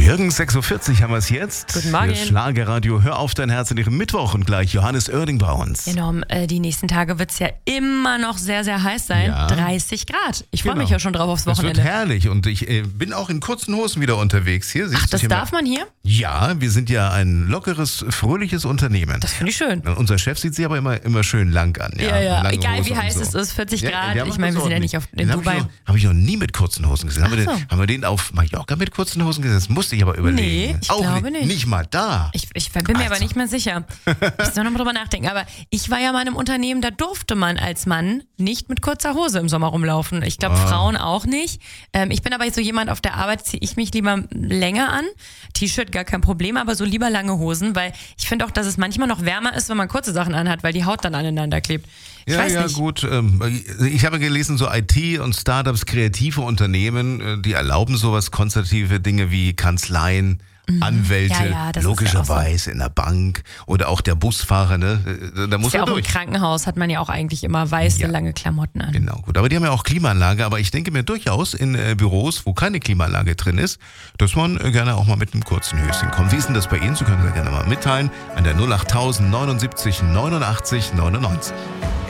Jürgen, 6.40 Uhr haben wir es jetzt. Guten Morgen. Für Schlagerradio, hör auf dein Herz in ihrem Mittwoch und gleich Johannes Oerding bei uns. Genau, die nächsten Tage wird es ja immer noch sehr, sehr heiß sein. Ja. 30 Grad. Ich freue mich ja schon drauf aufs Das Wochenende. wird herrlich und ich bin auch in kurzen Hosen wieder unterwegs hier. Siehst Ach, du das hier darf mal? man hier? Ja, wir sind ja ein lockeres, fröhliches Unternehmen. Das finde ich schön. Unser Chef sieht sich aber immer schön lang an. Ja. Lange Egal Hose wie und heiß so. es ist, 40 Ja, Grad. der Ich macht meine, wir das sind ja ordentlich. nicht in Den Dubai. Habe ich noch nie mit kurzen Hosen gesehen. Haben Ach so. wir den auf Mallorca mit kurzen Hosen gesehen? Das musste ich aber überlegen. Nee, ich glaube nicht. Nicht mal da. Ich bin mir aber nicht mehr sicher. Ich soll noch mal drüber nachdenken. Aber ich war ja mal in einem Unternehmen, da durfte man als Mann nicht mit kurzer Hose im Sommer rumlaufen. Ich glaube, Frauen auch nicht. Ich bin aber so jemand, auf der Arbeit ziehe ich mich lieber länger an. T-Shirt gar kein Problem, aber so lieber lange Hosen, weil ich finde auch, dass es manchmal noch wärmer ist, wenn man kurze Sachen anhat, weil die Haut dann aneinander klebt. Ich weiß nicht. Gut. Ich habe gelesen, so IT und Startups, kreative Unternehmen, die erlauben sowas, konservative Dinge wie Kanzleien, Anwälte, Ja, das logischerweise in der Bank oder auch der Busfahrer, ne? Da muss Ist ja er auch im durch. Krankenhaus hat man ja auch eigentlich immer weiße, lange Klamotten an. Genau, gut. Aber die haben ja auch Klimaanlage, aber ich denke mir durchaus in Büros, wo keine Klimaanlage drin ist, dass man gerne auch mal mit einem kurzen Höschen kommt. Wie ist denn das bei Ihnen? Sie können das gerne mal mitteilen an der 08000 79 89 99.